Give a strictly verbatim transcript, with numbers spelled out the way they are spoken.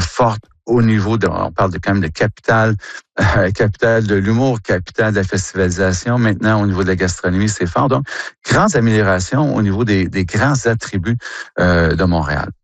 forte au niveau de, on parle de quand même de capitale, euh, capitale de l'humour, capitale de la festivalisation. Maintenant, au niveau de la gastronomie, c'est fort. Donc, grandes améliorations au niveau des, des grands attributs euh, de Montréal.